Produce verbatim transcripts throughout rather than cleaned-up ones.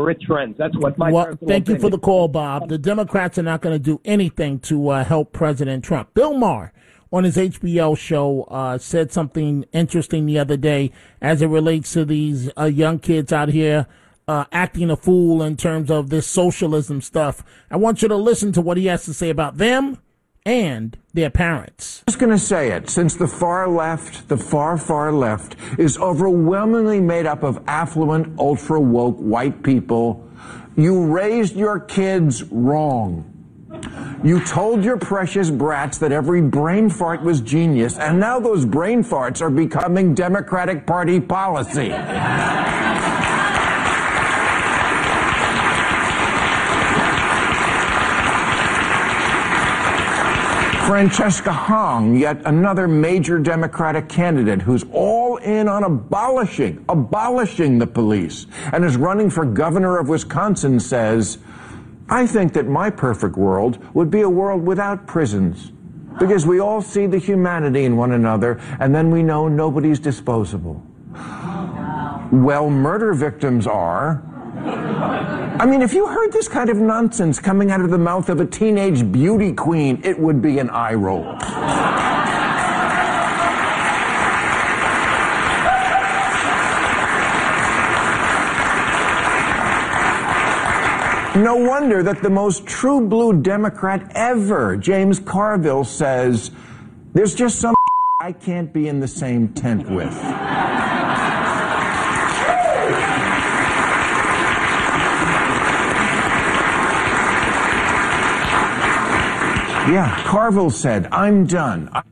It trends. That's what my well, thank you for the call, Bob. The Democrats are not going to do anything to uh, help President Trump. Bill Maher on his H B O show uh, said something interesting the other day as it relates to these uh, young kids out here uh, acting a fool in terms of this socialism stuff. I want you to listen to what he has to say about them and their parents. I'm just going to say it. Since the far left, the far, far left, is overwhelmingly made up of affluent, ultra-woke white people, you raised your kids wrong. You told your precious brats that every brain fart was genius, and now those brain farts are becoming Democratic Party policy. Francesca Hong, yet another major Democratic candidate who's all in on abolishing, abolishing the police, and is running for governor of Wisconsin, says, I think that my perfect world would be a world without prisons, because we all see the humanity in one another, and then we know nobody's disposable. Well, murder victims are. I mean, if you heard this kind of nonsense coming out of the mouth of a teenage beauty queen, it would be an eye roll. No wonder that the most true blue Democrat ever, James Carville, says, there's just some I can't be in the same tent with. Yeah, Carville said, I'm done. I-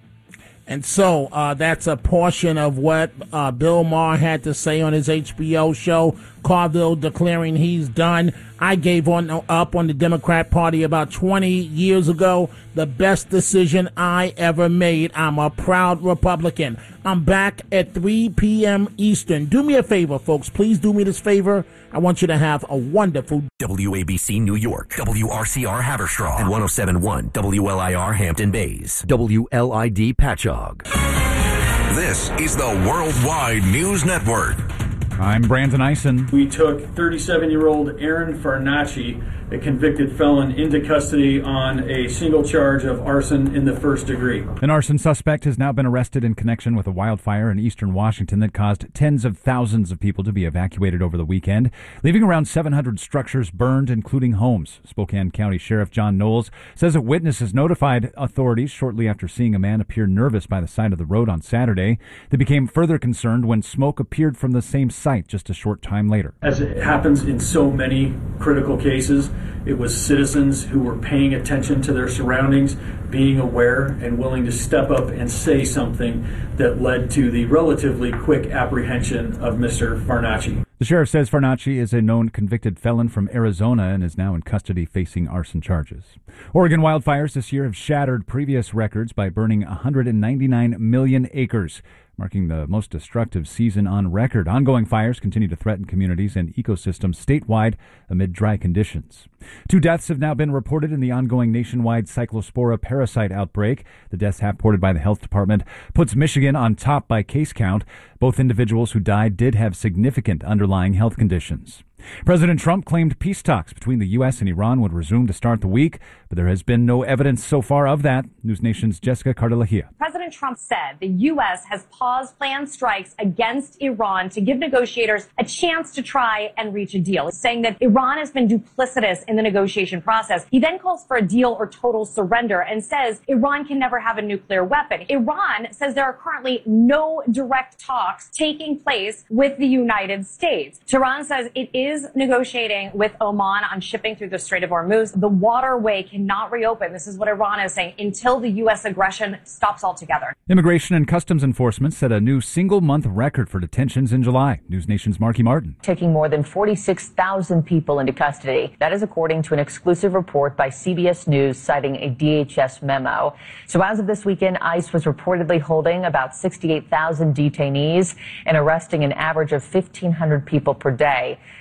And so uh, that's a portion of what uh, Bill Maher had to say on his H B O show. Carville declaring he's done. I gave on up on the Democrat Party about twenty years ago. The best decision I ever made. I'm a proud Republican. I'm back at three p.m. Eastern. Do me a favor, folks. Please do me this favor. I want you to have a wonderful W A B C New York, W R C R Haverstraw, and one oh seven point one W L I R Hampton Bays, W L I D Patchogue. This is the Worldwide News Network. I'm Brandon Eisen. We took thirty-seven-year-old Aaron Farnacci, a convicted felon, into custody on a single charge of arson in the first degree. An arson suspect has now been arrested in connection with a wildfire in eastern Washington that caused tens of thousands of people to be evacuated over the weekend, leaving around seven hundred structures burned, including homes. Spokane County Sheriff John Knowles says a witness has notified authorities shortly after seeing a man appear nervous by the side of the road on Saturday. They became further concerned when smoke appeared from the same site just a short time later. As it happens in so many critical cases, it was citizens who were paying attention to their surroundings, being aware and willing to step up and say something that led to the relatively quick apprehension of Mister Farnacci. The sheriff says Farnacci is a known convicted felon from Arizona and is now in custody facing arson charges. Oregon wildfires this year have shattered previous records by burning one hundred ninety-nine million acres, marking the most destructive season on record. Ongoing fires continue to threaten communities and ecosystems statewide amid dry conditions. Two deaths have now been reported in the ongoing nationwide cyclospora parasite outbreak. The deaths have reported by the health department puts Michigan on top by case count. Both individuals who died did have significant underlying health conditions. President Trump claimed peace talks between the U S and Iran would resume to start the week, but there has been no evidence so far of that. News Nation's Jessica Cardilahia. President Trump said the U S has paused planned strikes against Iran to give negotiators a chance to try and reach a deal, saying that Iran has been duplicitous in the negotiation process. He then calls for a deal or total surrender and says Iran can never have a nuclear weapon. Iran says there are currently no direct talks taking place with the United States. Tehran says it is is negotiating with Oman on shipping through the Strait of Hormuz. The waterway cannot reopen. This is what Iran is saying until the U S aggression stops altogether. Immigration and Customs Enforcement set a new single-month record for detentions in July. News Nation's Marky Martin. Taking more than forty-six thousand people into custody. That is according to an exclusive report by C B S News citing a D H S memo. So as of this weekend, ICE was reportedly holding about sixty-eight thousand detainees and arresting an average of fifteen hundred people per day.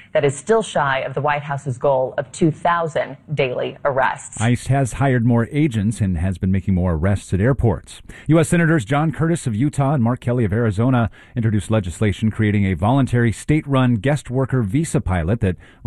That is still shy of the White House's goal of two thousand daily arrests. ICE has hired more agents and has been making more arrests at airports. U S. Senators John Curtis of Utah and Mark Kelly of Arizona introduced legislation creating a voluntary state-run guest worker visa pilot that